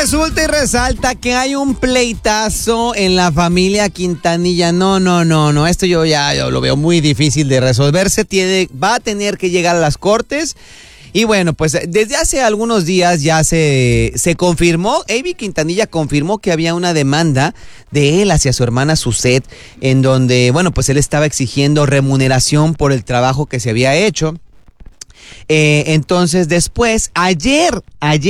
Resulta y resalta que hay un pleitazo en la familia Quintanilla. No. Esto yo lo veo muy difícil de resolverse. Va a tener que llegar a las cortes. Y bueno, pues desde hace algunos días ya se confirmó, Avi Quintanilla confirmó que había una demanda de él hacia su hermana Suzette, en donde, bueno, pues él estaba exigiendo remuneración por el trabajo que se había hecho. Entonces después, ayer,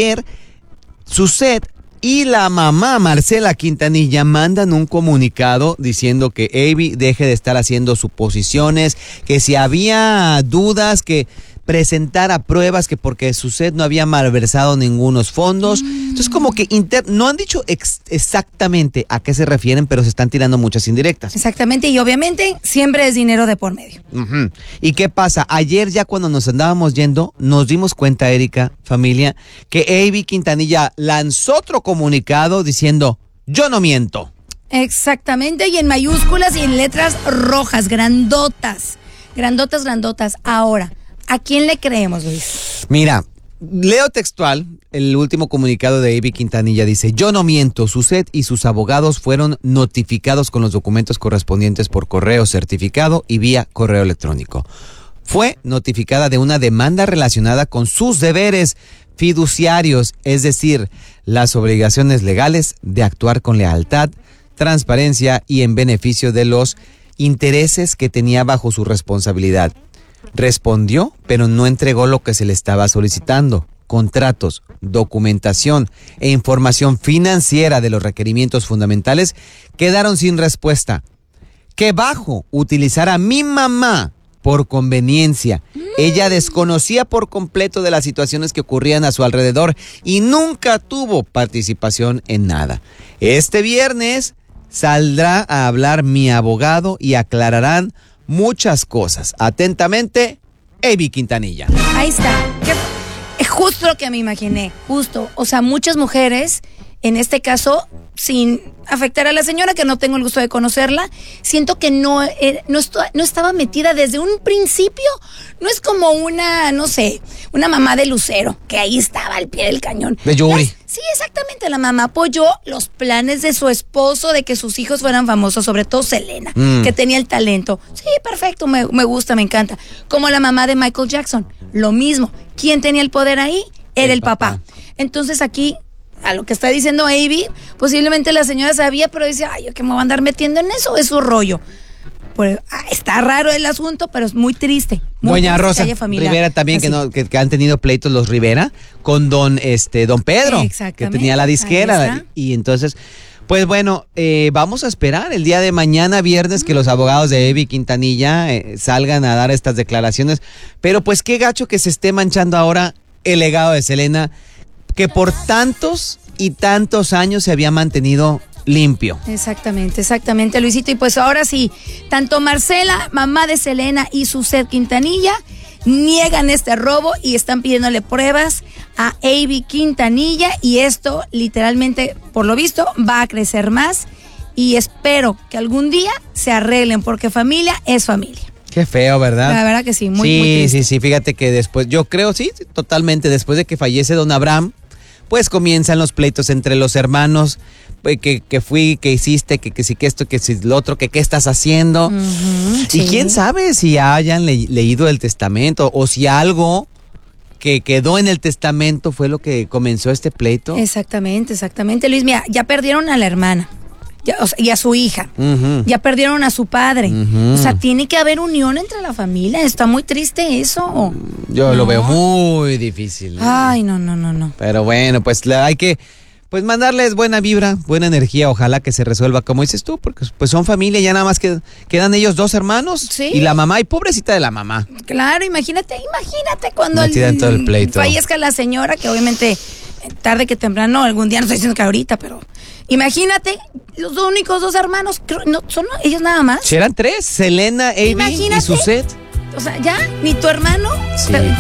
Suzette y la mamá Marcela Quintanilla mandan un comunicado diciendo que Avi deje de estar haciendo suposiciones, que si había dudas, que presentara pruebas, que porque Suzette no había malversado ningunos fondos. Entonces como que no han dicho exactamente a qué se refieren, pero se están tirando muchas indirectas. Exactamente, y obviamente siempre es dinero de por medio. Uh-huh. ¿Y qué pasa? Ayer ya cuando nos andábamos yendo, nos dimos cuenta, Erika, familia, que Avi Quintanilla lanzó otro comunicado diciendo, yo no miento. Exactamente, y en mayúsculas y en letras rojas, grandotas. Ahora, ¿a quién le creemos, Luis? Mira, leo textual, el último comunicado de Avi Quintanilla dice, yo no miento, Suzette y sus abogados fueron notificados con los documentos correspondientes por correo certificado y vía correo electrónico. Fue notificada de una demanda relacionada con sus deberes fiduciarios, es decir, las obligaciones legales de actuar con lealtad, transparencia y en beneficio de los intereses que tenía bajo su responsabilidad. Respondió, pero no entregó lo que se le estaba solicitando: contratos, documentación e información financiera de los requerimientos fundamentales quedaron sin respuesta. Que bajo utilizar a mi mamá por conveniencia. Ella desconocía por completo de las situaciones que ocurrían a su alrededor y nunca tuvo participación en nada. Este viernes saldrá a hablar mi abogado y aclararán muchas cosas. Atentamente, Avi Quintanilla. Ahí está. Es justo lo que me imaginé. Justo. O sea, muchas mujeres, en este caso, sin afectar a la señora, que no tengo el gusto de conocerla, siento que no estaba metida desde un principio. No es como una mamá de Lucero, que ahí estaba al pie del cañón. De Yuri. Sí, exactamente. La mamá apoyó los planes de su esposo de que sus hijos fueran famosos, sobre todo Selena, que tenía el talento. Sí, perfecto, me gusta, me encanta. Como la mamá de Michael Jackson, lo mismo. ¿Quién tenía el poder ahí? Era el papá. Entonces aquí, a lo que está diciendo Avi, posiblemente la señora sabía, pero dice, ay, ¿yo qué me voy a andar metiendo en eso? Es su rollo. Pues, está raro el asunto, pero es muy triste. Doña Rosa Rivera también, que han tenido pleitos los Rivera con don Pedro, que tenía la disquera. Y entonces, pues bueno, vamos a esperar el día de mañana, viernes, que los abogados de Avi Quintanilla salgan a dar estas declaraciones. Pero pues qué gacho que se esté manchando ahora el legado de Selena, que por tantos y tantos años se había mantenido limpio. Exactamente, Luisito. Y pues ahora sí, tanto Marcela, mamá de Selena, y Suzette Quintanilla niegan este robo y están pidiéndole pruebas a Avi Quintanilla, y esto literalmente, por lo visto, va a crecer más, y espero que algún día se arreglen, porque familia es familia. Qué feo, ¿verdad? La verdad que sí, muy triste. Sí, fíjate que después, yo creo, sí, totalmente, después de que fallece don Abraham, pues comienzan los pleitos entre los hermanos, que hiciste, que sí, que esto, que si lo otro, que qué estás haciendo. Sí. Y quién sabe si hayan leído el testamento o si algo que quedó en el testamento fue lo que comenzó este pleito. Exactamente, Luis. Mira, ya perdieron a la hermana. Y a su hija. Ya perdieron a su padre. O sea, tiene que haber unión entre la familia. Está muy triste eso. Yo lo veo muy difícil. Ay, no. Pero bueno, pues hay que mandarles buena vibra, buena energía. Ojalá que se resuelva, como dices tú, porque pues son familia. Ya nada más quedan ellos dos hermanos. ¿Sí? Y la mamá, y pobrecita de la mamá. Claro, imagínate cuando todo el pleito. Fallezca la señora, que obviamente tarde que temprano, algún día, no estoy diciendo que ahorita, pero imagínate, los únicos dos hermanos, no, son ellos nada más. Si eran tres, Selena, Avi y Suzette. O sea, ya, ni tu hermano. Sí,